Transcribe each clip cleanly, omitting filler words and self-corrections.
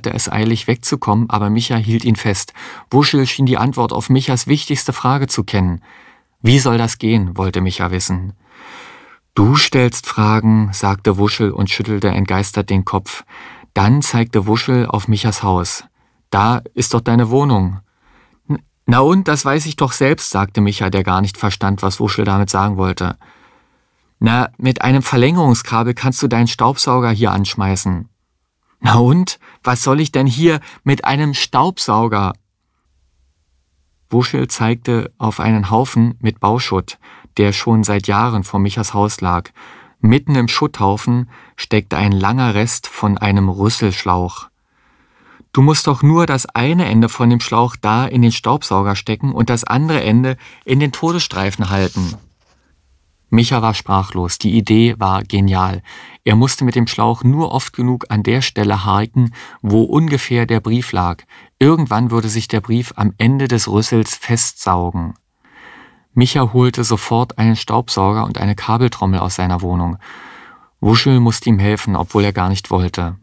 hatte es eilig wegzukommen, aber Micha hielt ihn fest. Wuschel schien die Antwort auf Michas wichtigste Frage zu kennen. Wie soll das gehen, wollte Micha wissen. Du stellst Fragen, sagte Wuschel und schüttelte entgeistert den Kopf. Dann zeigte Wuschel auf Michas Haus. Da ist doch deine Wohnung. Na und, das weiß ich doch selbst, sagte Micha, der gar nicht verstand, was Wuschel damit sagen wollte. Na, mit einem Verlängerungskabel kannst du deinen Staubsauger hier anschmeißen. Na und, was soll ich denn hier mit einem Staubsauger? Wuschel zeigte auf einen Haufen mit Bauschutt, der schon seit Jahren vor Michas Haus lag. Mitten im Schutthaufen steckte ein langer Rest von einem Rüsselschlauch. Du musst doch nur das eine Ende von dem Schlauch da in den Staubsauger stecken und das andere Ende in den Todesstreifen halten. Micha war sprachlos. Die Idee war genial. Er musste mit dem Schlauch nur oft genug an der Stelle haken, wo ungefähr der Brief lag. Irgendwann würde sich der Brief am Ende des Rüssels festsaugen. Micha holte sofort einen Staubsauger und eine Kabeltrommel aus seiner Wohnung. Wuschel musste ihm helfen, obwohl er gar nicht wollte.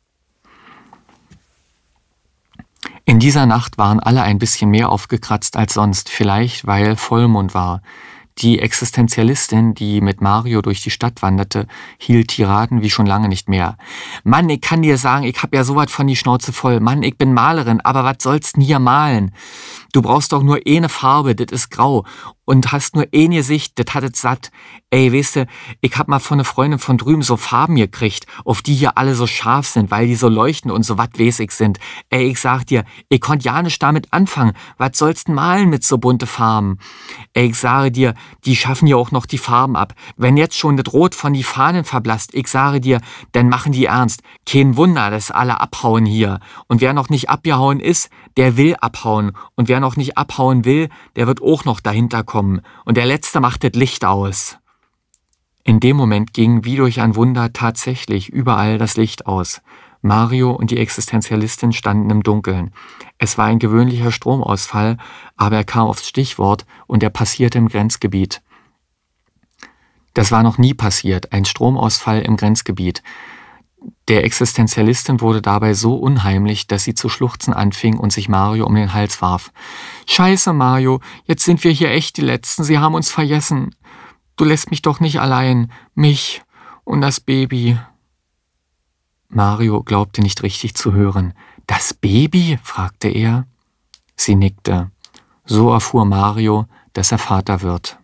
In dieser Nacht waren alle ein bisschen mehr aufgekratzt als sonst, vielleicht weil Vollmond war. Die Existenzialistin, die mit Mario durch die Stadt wanderte, hielt Tiraden wie schon lange nicht mehr. Mann, ich kann dir sagen, ich hab ja sowas von die Schnauze voll. Mann, ich bin Malerin, aber was sollst denn hier malen? Du brauchst doch nur eine Farbe, das ist grau. Und hast nur ein Gesicht, das hat es satt. Ey, weißt du, ich hab mal von einer Freundin von drüben so Farben gekriegt, auf die hier alle so scharf sind, weil die so leuchten und so wattwesig sind. Ey, ich sag dir, ich konnt ja nicht damit anfangen. Was sollst denn malen mit so bunte Farben? Ey, ich sage dir, die schaffen ja auch noch die Farben ab. Wenn jetzt schon das Rot von die Fahnen verblasst, ich sage dir, dann machen die ernst. Kein Wunder, dass alle abhauen hier. Und wer noch nicht abgehauen ist, der will abhauen. Und wer noch nicht abhauen will, der wird auch noch dahinter kommen. Und der Letzte macht das Licht aus. In dem Moment ging wie durch ein Wunder tatsächlich überall das Licht aus. Mario und die Existenzialistin standen im Dunkeln. Es war ein gewöhnlicher Stromausfall, aber er kam aufs Stichwort und er passierte im Grenzgebiet. Das war noch nie passiert, ein Stromausfall im Grenzgebiet. Der Existenzialistin wurde dabei so unheimlich, dass sie zu schluchzen anfing und sich Mario um den Hals warf. »Scheiße, Mario, jetzt sind wir hier echt die Letzten, sie haben uns vergessen. Du lässt mich doch nicht allein, mich und das Baby.« Mario glaubte nicht richtig zu hören. »Das Baby?« fragte er. Sie nickte. So erfuhr Mario, dass er Vater wird.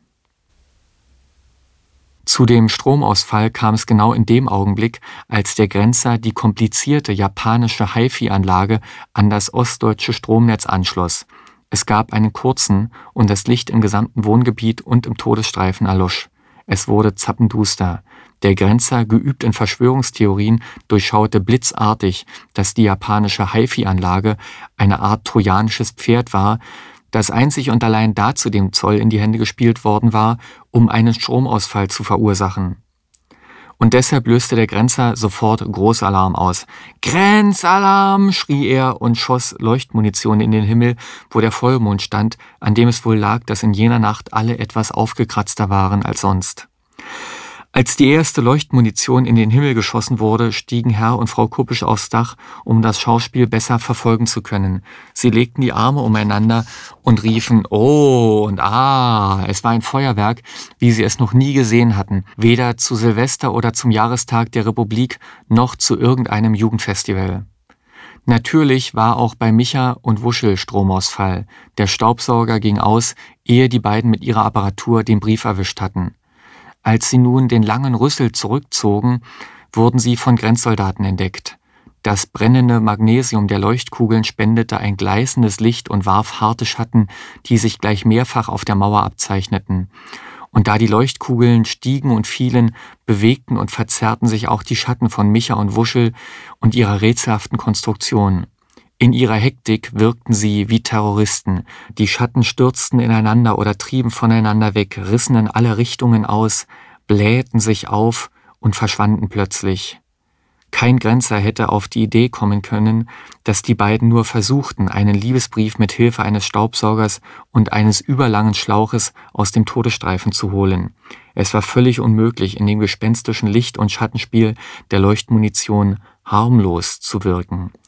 Zu dem Stromausfall kam es genau in dem Augenblick, als der Grenzer die komplizierte japanische HiFi-Anlage an das ostdeutsche Stromnetz anschloss. Es gab einen kurzen und das Licht im gesamten Wohngebiet und im Todesstreifen erlosch. Es wurde zappenduster. Der Grenzer, geübt in Verschwörungstheorien, durchschaute blitzartig, dass die japanische HiFi-Anlage eine Art trojanisches Pferd war, das einzig und allein dazu dem Zoll in die Hände gespielt worden war, um einen Stromausfall zu verursachen. Und deshalb löste der Grenzer sofort Großalarm aus. »Grenzalarm!« schrie er und schoss Leuchtmunition in den Himmel, wo der Vollmond stand, an dem es wohl lag, dass in jener Nacht alle etwas aufgekratzter waren als sonst. Als die erste Leuchtmunition in den Himmel geschossen wurde, stiegen Herr und Frau Kuppisch aufs Dach, um das Schauspiel besser verfolgen zu können. Sie legten die Arme umeinander und riefen »Oh« und »Ah«. Es war ein Feuerwerk, wie sie es noch nie gesehen hatten, weder zu Silvester oder zum Jahrestag der Republik noch zu irgendeinem Jugendfestival. Natürlich war auch bei Micha und Wuschel Stromausfall. Der Staubsauger ging aus, ehe die beiden mit ihrer Apparatur den Brief erwischt hatten. Als sie nun den langen Rüssel zurückzogen, wurden sie von Grenzsoldaten entdeckt. Das brennende Magnesium der Leuchtkugeln spendete ein gleißendes Licht und warf harte Schatten, die sich gleich mehrfach auf der Mauer abzeichneten. Und da die Leuchtkugeln stiegen und fielen, bewegten und verzerrten sich auch die Schatten von Micha und Wuschel und ihrer rätselhaften Konstruktion. In ihrer Hektik wirkten sie wie Terroristen. Die Schatten stürzten ineinander oder trieben voneinander weg, rissen in alle Richtungen aus, blähten sich auf und verschwanden plötzlich. Kein Grenzer hätte auf die Idee kommen können, dass die beiden nur versuchten, einen Liebesbrief mit Hilfe eines Staubsaugers und eines überlangen Schlauches aus dem Todesstreifen zu holen. Es war völlig unmöglich, in dem gespenstischen Licht- und Schattenspiel der Leuchtmunition harmlos zu wirken.